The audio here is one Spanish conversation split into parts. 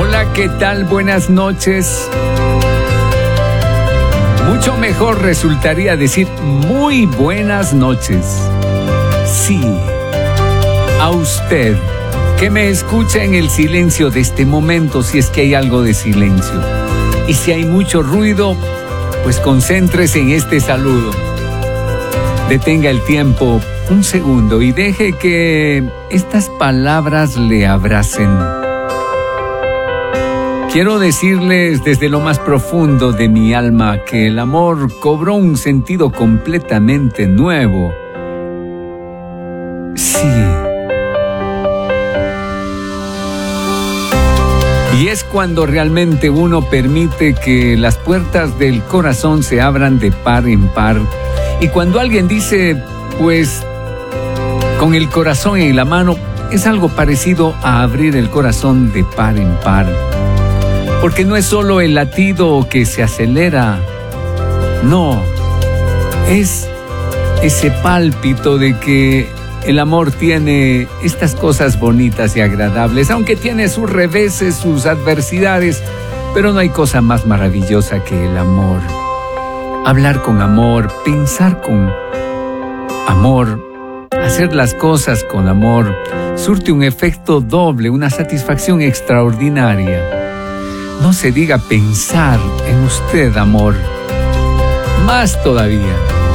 Hola, ¿qué tal? Buenas noches. Mucho mejor resultaría decir muy buenas noches. Sí, a usted que me escucha en el silencio de este momento, si es que hay algo de silencio. Y si hay mucho ruido, pues concéntrese en este saludo. Detenga el tiempo un segundo y deje que estas palabras le abracen. Quiero decirles desde lo más profundo de mi alma que el amor cobró un sentido completamente nuevo. Sí. Y es cuando realmente uno permite que las puertas del corazón se abran de par en par. Y cuando alguien dice, pues, con el corazón en la mano, es algo parecido a abrir el corazón de par en par. Porque no es solo el latido que se acelera, no, es ese pálpito de que el amor tiene estas cosas bonitas y agradables, aunque tiene sus reveses, sus adversidades, pero no hay cosa más maravillosa que el amor. Hablar con amor, pensar con amor, hacer las cosas con amor, surte un efecto doble, una satisfacción extraordinaria. No se diga pensar en usted, amor. Más todavía.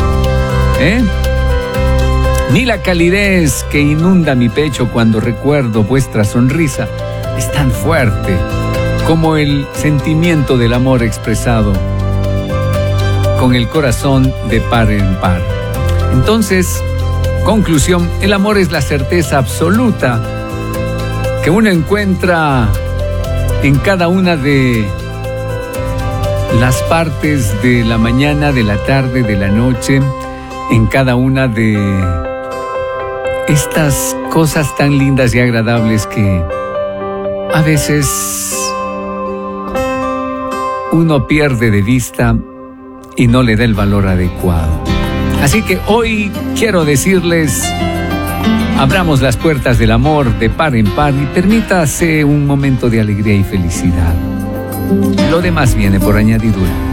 Ni la calidez que inunda mi pecho cuando recuerdo vuestra sonrisa es tan fuerte como el sentimiento del amor expresado con el corazón de par en par. Entonces, conclusión, el amor es la certeza absoluta que uno encuentra en cada una de las partes de la mañana, de la tarde, de la noche, en cada una de estas cosas tan lindas y agradables que a veces uno pierde de vista y no le da el valor adecuado. Así que hoy quiero decirles, abramos las puertas del amor de par en par y permítase un momento de alegría y felicidad. Lo demás viene por añadidura.